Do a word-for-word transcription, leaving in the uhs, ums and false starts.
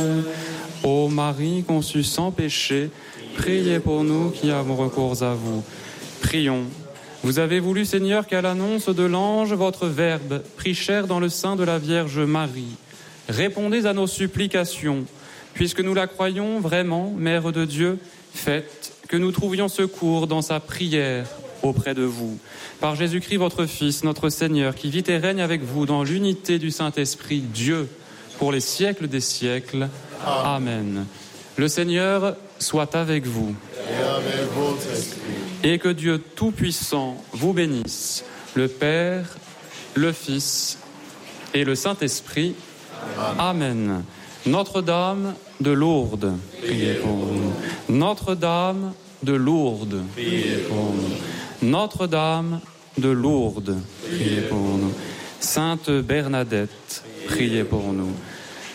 Ô Marie conçue sans péché, priez pour nous qui avons recours à vous. Prions. Vous avez voulu, Seigneur, qu'à l'annonce de l'ange, votre Verbe, pris chair dans le sein de la Vierge Marie, répondez à nos supplications, puisque nous la croyons vraiment, Mère de Dieu, faites que nous trouvions secours dans sa prière auprès de vous. Par Jésus-Christ, votre Fils, notre Seigneur, qui vit et règne avec vous dans l'unité du Saint-Esprit, Dieu, pour les siècles des siècles. Amen. Le Seigneur soit avec vous. Et avec votre esprit. Et que Dieu Tout-Puissant vous bénisse, le Père, le Fils et le Saint-Esprit. Amen. Amen. Notre-Dame de Lourdes, priez pour nous. Notre-Dame de Lourdes, priez pour nous. Notre-Dame de Lourdes, priez pour nous. Sainte Bernadette, priez pour nous.